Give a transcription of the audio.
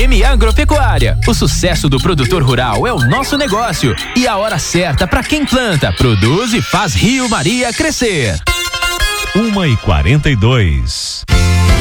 FM Agropecuária. O sucesso do produtor rural é o nosso negócio e a hora certa para quem planta, produz e faz Rio Maria crescer. 1h42.